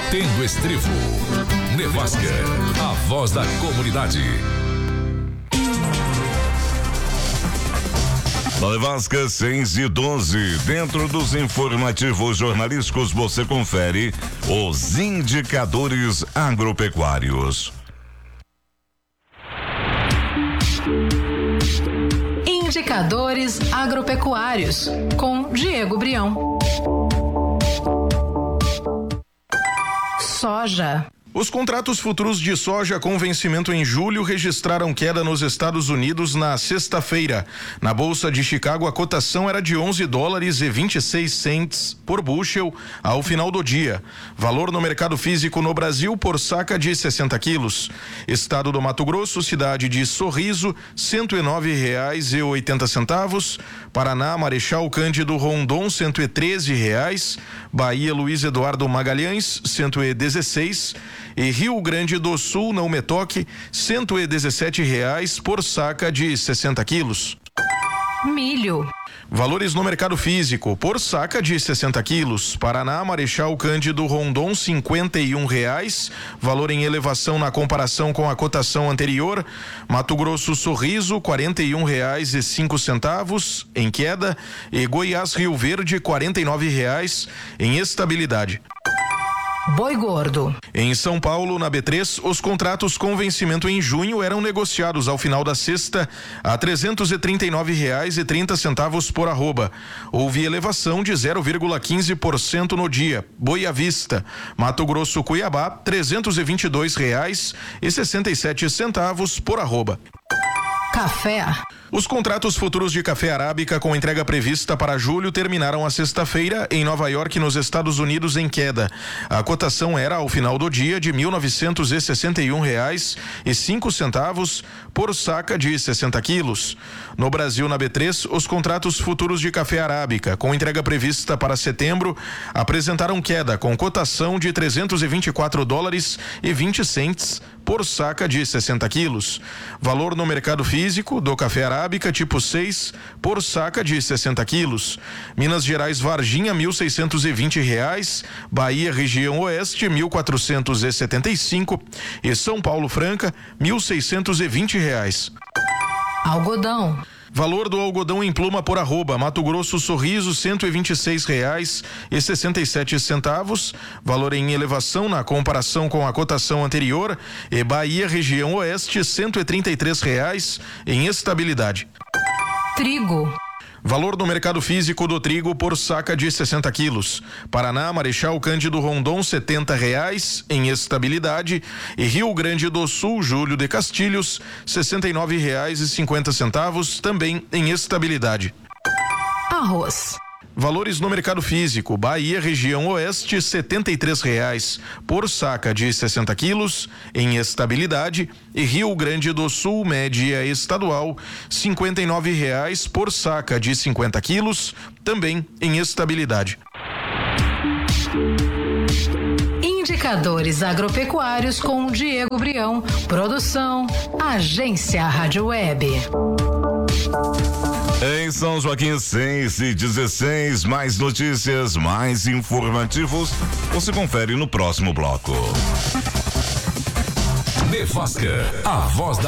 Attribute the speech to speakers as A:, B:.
A: Batendo Estribo. Nevasca, a voz da comunidade.
B: Na Nevasca 6:12, dentro dos informativos jornalísticos você confere os indicadores agropecuários.
C: Indicadores agropecuários, com Diego Brião. Soja.
D: Os contratos futuros de soja com vencimento em julho registraram queda nos Estados Unidos na sexta-feira. Na Bolsa de Chicago, a cotação era de $11,26 por bushel ao final do dia. Valor no mercado físico no Brasil por saca de 60 quilos. Estado do Mato Grosso, cidade de Sorriso, R$109,80. Paraná, Marechal Cândido Rondon, R$113. Bahia, Luiz Eduardo Magalhães, R$116. E Rio Grande do Sul, não me toque, R$117 por saca de 60 quilos.
C: Milho.
D: Valores no mercado físico, por saca de 60 quilos. Paraná, Marechal Cândido Rondon, R$51. Valor em elevação na comparação com a cotação anterior. Mato Grosso, Sorriso, R$41,05 em queda. E Goiás, Rio Verde, R$49 em estabilidade.
C: Boi gordo.
D: Em São Paulo, na B3, os contratos com vencimento em junho eram negociados ao final da sexta a R$339,30 por arroba. Houve elevação de 0,15% no dia. Boi à vista, Mato Grosso, Cuiabá, R$322,67 por arroba.
C: Café.
D: Os contratos futuros de café arábica com entrega prevista para julho terminaram a sexta-feira em Nova York, nos Estados Unidos, em queda. A cotação era, ao final do dia, de R$1.961,05 por saca de 60 quilos. No Brasil, na B3, os contratos futuros de café arábica com entrega prevista para setembro apresentaram queda, com cotação de $324,20 por saca de 60 quilos. Valor no mercado físico do café arábica tipo 6 por saca de 60 quilos. Minas Gerais, Varginha, R$1.620. Bahia, região oeste, R$1.475. E São Paulo, Franca, R$1.620.
C: Algodão.
D: Valor do algodão em pluma por arroba, Mato Grosso, Sorriso, R$126,67. Valor em elevação na comparação com a cotação anterior. E Bahia, região oeste, R$133 em estabilidade.
C: Trigo.
D: Valor no mercado físico do trigo por saca de 60 quilos. Paraná, Marechal Cândido Rondon, R$70 em estabilidade. E Rio Grande do Sul, Júlio de Castilhos, R$69,50 também em estabilidade.
C: Arroz.
D: Valores no mercado físico, Bahia, região oeste, R$73 por saca de 60 quilos em estabilidade. E Rio Grande do Sul, média estadual, R$59 por saca de 50 quilos, também em estabilidade.
C: Indicadores agropecuários com Diego Brião. Produção, Agência Rádio Web.
B: Em São Joaquim, 6:16, mais notícias, mais informativos, você confere no próximo bloco.
A: Nevasca, a voz da